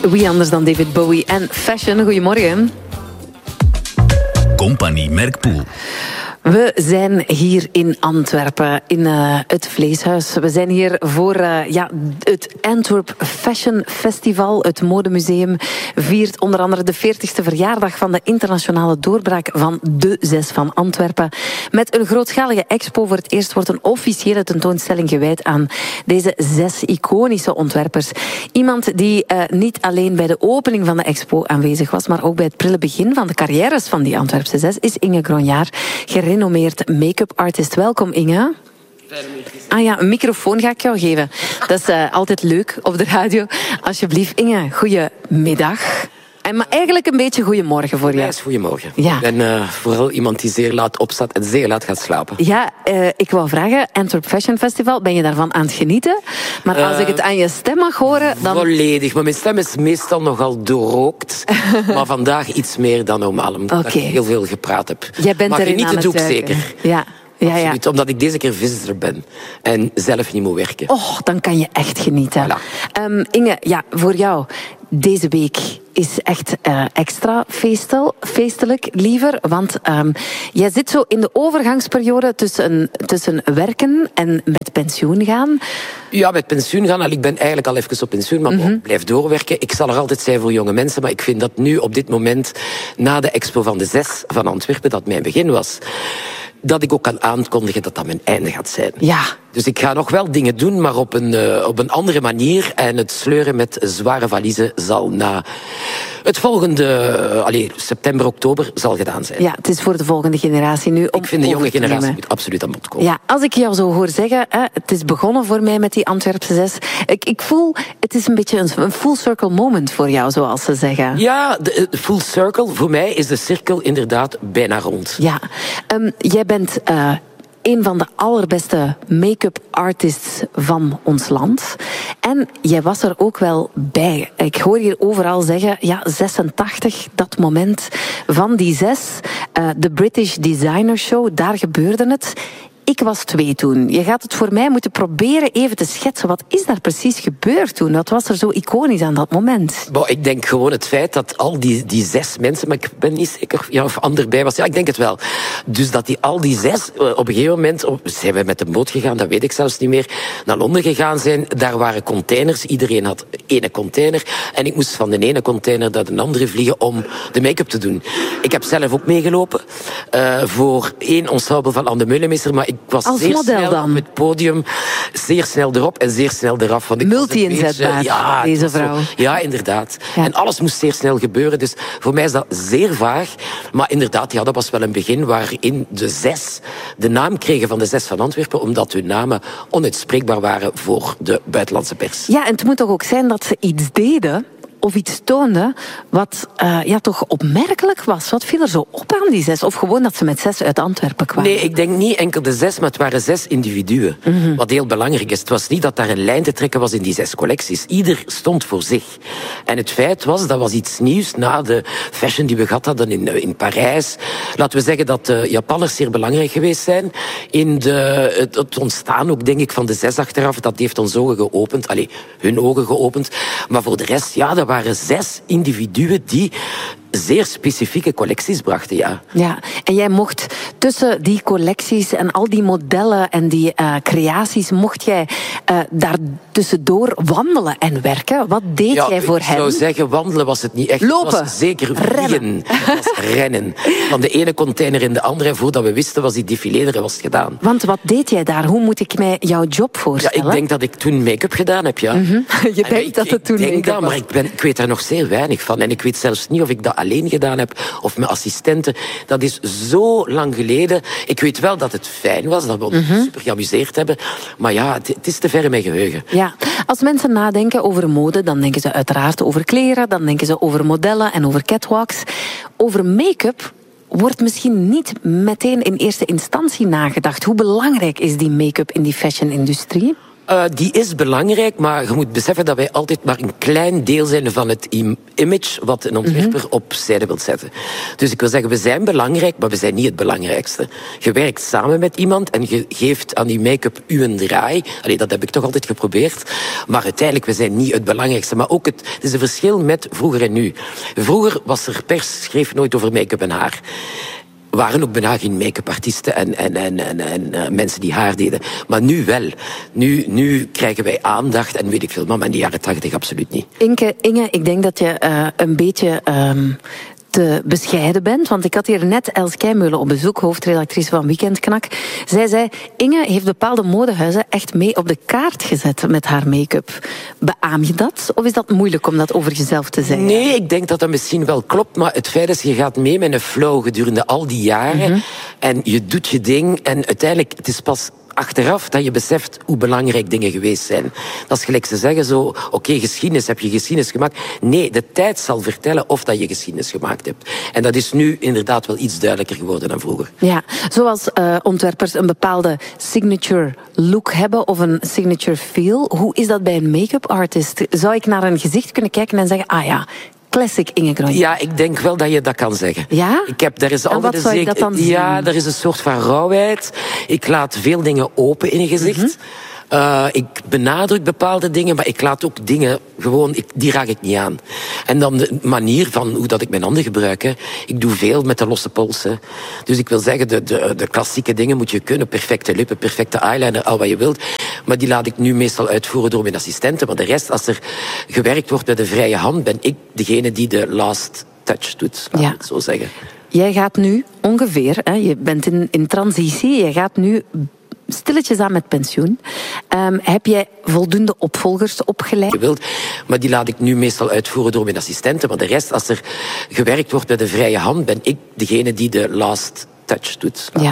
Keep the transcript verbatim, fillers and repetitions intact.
Wie anders dan David Bowie en fashion. Goedemorgen. Compagnie Merkpoel. We zijn hier in Antwerpen, in uh, het Vleeshuis. We zijn hier voor uh, ja, het Antwerp Fashion Festival. Het modemuseum viert onder andere de veertigste verjaardag van de internationale doorbraak van de Zes van Antwerpen. Met een grootschalige expo. Voor het eerst wordt een officiële tentoonstelling gewijd aan deze zes iconische ontwerpers. Iemand die uh, niet alleen bij de opening van de expo aanwezig was, maar ook bij het prille begin van de carrières van die Antwerpse zes, is Inge Gronjaar, gerenommeerd make-up artist. Welkom, Inge. Ah ja, een microfoon ga ik jou geven. Dat is uh, altijd leuk op de radio. Alsjeblieft, Inge, goedemiddag. En maar eigenlijk een beetje goedemorgen voor jou. Ja, is goedemorgen. Ja. Ik ben uh, vooral iemand die zeer laat opstaat en zeer laat gaat slapen. Ja, uh, ik wou vragen, Antwerp Fashion Festival, ben je daarvan aan het genieten? Maar als uh, ik het aan je stem mag horen, dan... Volledig, maar mijn stem is meestal nogal doorrookt. Maar vandaag iets meer dan normaal, omdat okay. ik heel veel gepraat heb. Jij bent maar erin aan het doe ik werken. zeker. Ja. Ja, ja. Absoluut, omdat ik deze keer visitor ben en zelf niet moet werken. Oh, dan kan je echt genieten. Voilà. Um, Inge, ja, voor jou, deze week is echt uh, extra feestel, feestelijk, liever. Want um, jij zit zo in de overgangsperiode tussen, tussen werken en met pensioen gaan. Ja, met pensioen gaan. Ik ben eigenlijk al even op pensioen, maar mm-hmm. ik blijf doorwerken. Ik zal er altijd zijn voor jonge mensen, maar ik vind dat nu op dit moment, na de expo van de Zes van Antwerpen, dat mijn begin was, dat ik ook kan aankondigen dat dat mijn einde gaat zijn. Ja. Dus ik ga nog wel dingen doen, maar op een, uh, op een andere manier. En het sleuren met zware valiezen zal na het volgende, uh, allez, september, oktober, zal gedaan zijn. Ja, het is voor de volgende generatie nu om Ik vind de jonge generatie nemen. moet absoluut aan bod komen. Ja, als ik jou zo hoor zeggen, hè, het is begonnen voor mij met die Antwerpse zes. Ik, ik voel, het is een beetje een, een full circle moment voor jou, zoals ze zeggen. Ja, de, de full circle. Voor mij is de cirkel inderdaad bijna rond. Ja, um, jij bent Uh, een van de allerbeste make-up artists van ons land. En jij was er ook wel bij. Ik hoor hier overal zeggen, ja, zesentachtig, dat moment van die zes. Uh, de British Designer Show, daar gebeurde het. Ik was twee toen. Je gaat het voor mij moeten proberen even te schetsen. Wat is daar precies gebeurd toen? Wat was er zo iconisch aan dat moment? Bon, ik denk gewoon het feit dat al die, die zes mensen, maar ik ben niet zeker ja, of ander bij was. Ja, ik denk het wel. Dus dat die al die zes op een gegeven moment, op, zijn we met de boot gegaan, dat weet ik zelfs niet meer, naar Londen gegaan zijn. Daar waren containers. Iedereen had één container. En ik moest van de ene container naar de andere vliegen om de make-up te doen. Ik heb zelf ook meegelopen uh, voor één ensemble van Anne Meulemeester, maar ik Ik was als zeer model snel dan? op het podium, zeer snel erop en zeer snel eraf. Multi-inzetbaar, ja, deze vrouw. Zo, ja, inderdaad. Ja. En alles moest zeer snel gebeuren, dus voor mij is dat zeer vaag. Maar inderdaad, ja, dat was wel een begin waarin de zes de naam kregen van de Zes van Antwerpen, omdat hun namen onuitspreekbaar waren voor de buitenlandse pers. Ja, en het moet toch ook zijn dat ze iets deden of iets toonde wat uh, ja, toch opmerkelijk was. Wat viel er zo op aan die zes? Of gewoon dat ze met zes uit Antwerpen kwamen? Nee, ik denk niet enkel de zes, maar het waren zes individuen. Mm-hmm. Wat heel belangrijk is. Het was niet dat daar een lijn te trekken was in die zes collecties. Ieder stond voor zich. En het feit was, dat was iets nieuws na de fashion die we gehad hadden in, in Parijs. Laten we zeggen dat de Japanners zeer belangrijk geweest zijn in de, het, het ontstaan ook, denk ik, van de zes achteraf. Dat heeft ons ogen geopend. Allee, hun ogen geopend. Maar voor de rest, ja, dat waren zes individuen die zeer specifieke collecties brachten, ja. Ja, en jij mocht tussen die collecties en al die modellen en die uh, creaties, mocht jij uh, daar tussendoor wandelen en werken. Wat deed ja, jij voor ik hen? Ik zou zeggen, wandelen was het niet echt. Lopen. Het was zeker rennen. Het was rennen. Van de ene container in de andere. Voordat we wisten was die défilé er was gedaan. Want wat deed jij daar? Hoe moet ik mij jouw job voorstellen? Ja, ik denk dat ik toen make-up gedaan heb, ja. Mm-hmm. Je en denkt ik, dat het toen ik denk make-up dat, was. maar ik, ben, ik weet daar nog zeer weinig van. En ik weet zelfs niet of ik dat alleen gedaan heb of met assistenten. Dat is zo lang geleden. Ik weet wel dat het fijn was, dat we ons mm-hmm. super geamuseerd hebben. Maar ja, het, het is te ver in mijn geheugen. Ja, als mensen nadenken over mode, dan denken ze uiteraard over kleren, dan denken ze over modellen en over catwalks. Over make-up wordt misschien niet meteen in eerste instantie nagedacht. Hoe belangrijk is die make-up in die fashion-industrie? Uh, die is belangrijk, maar je moet beseffen dat wij altijd maar een klein deel zijn van het im- image wat een ontwerper mm-hmm. opzijde wil zetten. Dus ik wil zeggen, we zijn belangrijk, maar we zijn niet het belangrijkste. Je werkt samen met iemand en je geeft aan die make-up u een draai. Allee, dat heb ik toch altijd geprobeerd. Maar uiteindelijk, we zijn niet het belangrijkste. Maar ook het, het is een verschil met vroeger en nu. Vroeger was er pers, schreef nooit over make-up en haar. Waren ook bijna geen make-up artiesten en, en, en, en, en uh, mensen die haar deden. Maar nu wel. Nu, nu krijgen wij aandacht en weet ik veel. Maar in de jaren tachtig absoluut niet. Inke, Inge, ik denk dat je uh, een beetje... Um te bescheiden bent. Want ik had hier net Els Keimeulen op bezoek, hoofdredactrice van Weekendknak. Zij zei, Inge heeft bepaalde modehuizen echt mee op de kaart gezet met haar make-up. Beaam je dat? Of is dat moeilijk om dat over jezelf te zeggen? Nee, ik denk dat dat misschien wel klopt. Maar het feit is, je gaat mee met een flow gedurende al die jaren. Mm-hmm. En je doet je ding. En uiteindelijk, het is pas achteraf dat je beseft hoe belangrijk dingen geweest zijn. Dat is gelijk ze zeggen zo, oké, okay, geschiedenis, heb je geschiedenis gemaakt? Nee, de tijd zal vertellen of dat je geschiedenis gemaakt hebt. En dat is nu inderdaad wel iets duidelijker geworden dan vroeger. Ja, zoals uh, ontwerpers een bepaalde signature look hebben of een signature feel. Hoe is dat bij een make-up artist? Zou ik naar een gezicht kunnen kijken en zeggen, ah ja, classic Inge Grondje? Ja, ik denk wel dat je dat kan zeggen. Ja? Ik heb, daar is en altijd wat zou een ik dat dan zien? Ja, er is een soort van rauwheid. Ik laat veel dingen open in een gezicht. Mm-hmm. Uh, ik benadruk bepaalde dingen, maar ik laat ook dingen gewoon, ik, die raak ik niet aan. En dan de manier van hoe dat ik mijn handen gebruik. Hè. Ik doe veel met de losse polsen. Dus ik wil zeggen, de, de, de klassieke dingen moet je kunnen. Perfecte lippen, perfecte eyeliner, al wat je wilt. Maar die laat ik nu meestal uitvoeren door mijn assistenten. Maar de rest, als er gewerkt wordt met de vrije hand, ben ik degene die de last touch doet, laat ik het zo zeggen. Jij gaat nu ongeveer, hè, je bent in, in transitie, je gaat nu stilletjes aan met pensioen. Um, heb jij voldoende opvolgers opgeleid? Je wilt, maar die laat ik nu meestal uitvoeren door mijn assistenten. Maar de rest, als er gewerkt wordt met de vrije hand, ben ik degene die de last touch doet. Ja.